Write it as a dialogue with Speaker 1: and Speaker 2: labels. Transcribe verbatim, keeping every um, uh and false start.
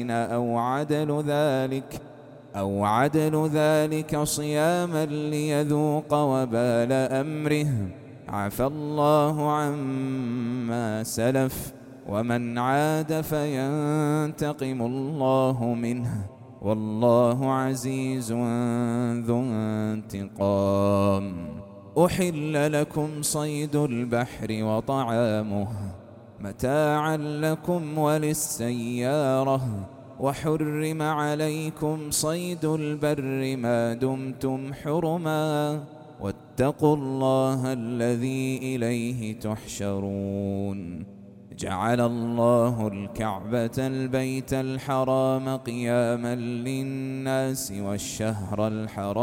Speaker 1: أو عدل ذلك أو عدل ذلك صياما ليذوق وبال أمره. عفى الله عما سلف، ومن عاد فينتقم الله منه، والله عزيز ذو انتقام. أحل لكم صيد البحر وطعامه متاعا لكم وللسيارة، وحرم عليكم صيد البر ما دمتم حرما، واتقوا الله الذي إليه تحشرون. جعل الله الكعبة البيت الحرام قياما للناس والشهر الحرام